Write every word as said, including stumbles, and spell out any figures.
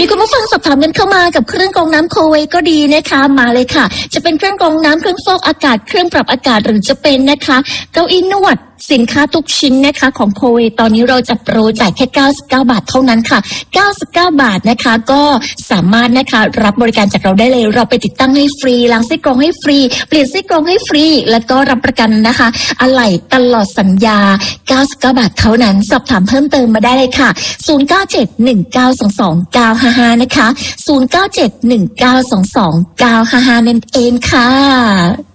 มีคุณผู้ฟังสอบถามกันเข้ามากับเครื่องกรองน้ำโคเวก็ดีนะคะมาเลยค่ะจะเป็นเครื่องกรองน้ำเครื่องฟอกอากาศเครื่องปรับอากาศหรือจะเป็นนะคะเก้าอี้นวดสินค้าทุกชิ้นนะคะของโคเวตอนนี้เราจัดโปรจ่ายแค่เก้าสิบเก้าบาทเท่านั้นค่ะเก้าสิบเก้าบาทนะคะก็สามารถนะคะรับบริการจากเราได้เลยเราไปติดตั้งให้ฟรีล้างไส้กรองให้ฟรีเปลี่ยนไส้กรองให้ฟรีแล้วก็รับประกันนะคะอะไหล่ตลอดสัญญาเก้าสิบเก้าบาทเท่านั้นสอบถามเพิ่มเติมมาได้เลยค่ะศูนย์ เก้า เจ็ด หนึ่ง เก้า สอง สอง เก้า ห้า ห้านะคะศูนย์ เก้า เจ็ด หนึ่ง เก้า สอง สอง เก้า ห้า ห้านั่นเองค่ะ